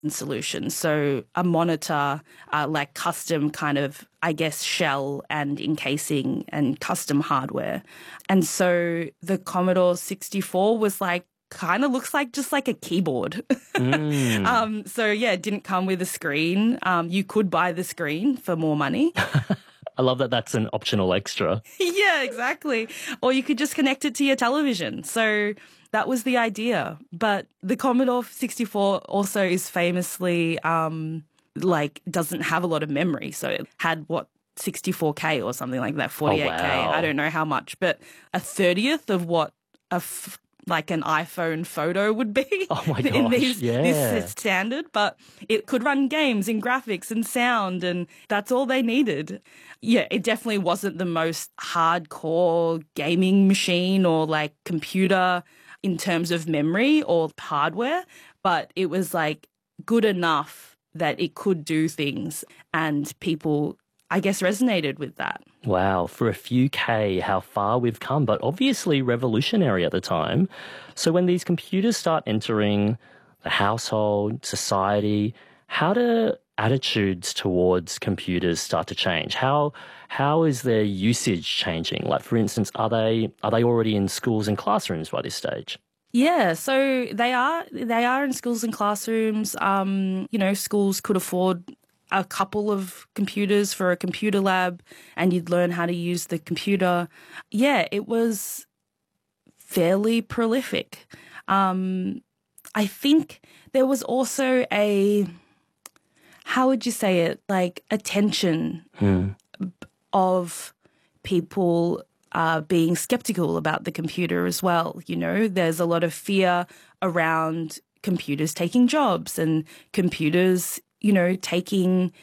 solution. So a monitor, like custom kind of, I guess, shell and encasing and custom hardware. And so the Commodore 64 was like, kind of looks like just like a keyboard. So yeah, it didn't come with a screen. You could buy the screen for more money. I love that that's an optional extra. Yeah, exactly. Or you could just connect it to your television. So that was the idea. But the Commodore 64 also is famously like doesn't have a lot of memory. So it had 64K or something like that, 48K. wow. I don't know how much, but a 30th of what like an iPhone photo would be Oh my in gosh, this standard, but it could run games and graphics and sound, and that's all they needed. Yeah, it definitely wasn't the most hardcore gaming machine or like computer in terms of memory or hardware, but it was like good enough that it could do things, and people, I guess, resonated with that. Wow, for a few K, how far we've come, but obviously revolutionary at the time. So when these computers start entering the household, society, how do attitudes towards computers start to change? How is their usage changing? Like, for instance, are they already in schools and classrooms by this stage? Yeah, so they are in schools and classrooms. Schools could afford a couple of computers for a computer lab, and you'd learn how to use the computer. Yeah, it was fairly prolific. I think there was also how would you say it, like a tension of people being skeptical about the computer as well. You know, there's a lot of fear around computers taking jobs and computers, taking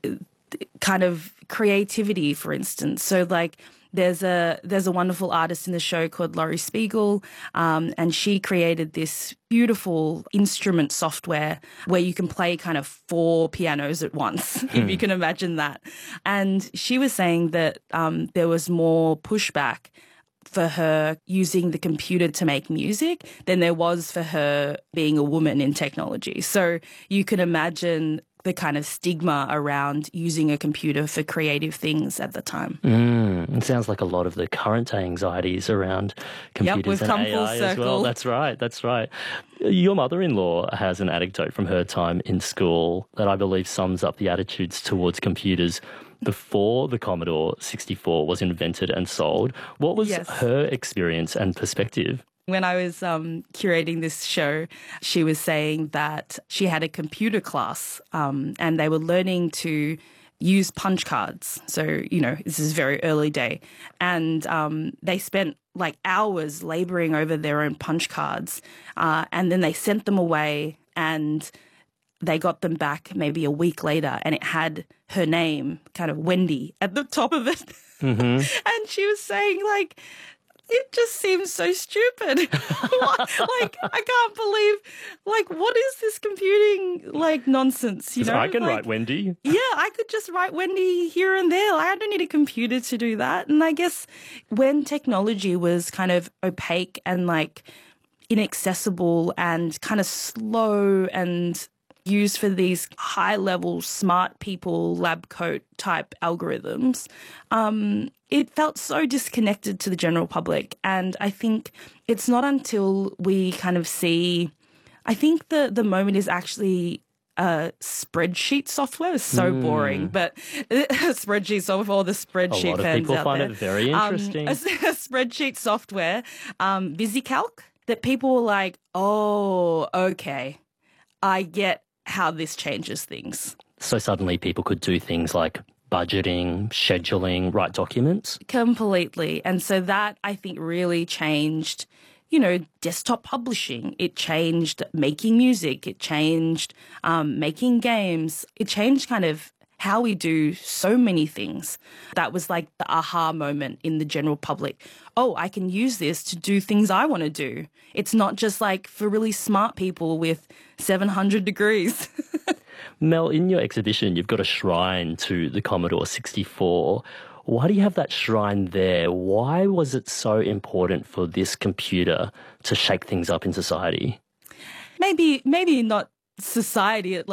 kind of creativity, for instance. So like there's a wonderful artist in the show called Laurie Spiegel, and she created this beautiful instrument software where you can play kind of 4 pianos at once, if you can imagine that. And she was saying that there was more pushback for her using the computer to make music than there was for her being a woman in technology. So you can imagine the kind of stigma around using a computer for creative things at the time. It sounds like a lot of the current day anxieties around computers and AI as well. That's right. Your mother-in-law has an anecdote from her time in school that I believe sums up the attitudes towards computers before the Commodore 64 was invented and sold. What was her experience and perspective? When I was curating this show, she was saying that she had a computer class and they were learning to use punch cards. So, this is very early day. And they spent like hours laboring over their own punch cards. And then they sent them away and they got them back maybe a week later, and it had her name, kind of Wendy, at the top of it. And she was saying, like, it just seems so stupid. Like, I can't believe, like, what is this computing, like, nonsense, I can write Wendy. Yeah, I could just write Wendy here and there. Like, I don't need a computer to do that. And I guess when technology was kind of opaque and, like, inaccessible and kind of slow and used for these high-level smart people lab coat type algorithms, it felt so disconnected to the general public. And I think it's not until we kind of see, I think the moment is actually spreadsheet software. Is so boring, but spreadsheet software, or the spreadsheet fans out there. A lot of people find it very interesting. A spreadsheet software, VisiCalc, that people were like, oh, okay, I get how this changes things. So suddenly people could do things like budgeting, scheduling, write documents? Completely. And so that, I think, really changed, desktop publishing. It changed making music. It changed making games. It changed kind of how we do so many things. That was like the aha moment in the general public. Oh, I can use this to do things I want to do. It's not just like for really smart people with 700 degrees. Mel, in your exhibition, you've got a shrine to the Commodore 64. Why do you have that shrine there? Why was it so important for this computer to shake things up in society? Maybe not society at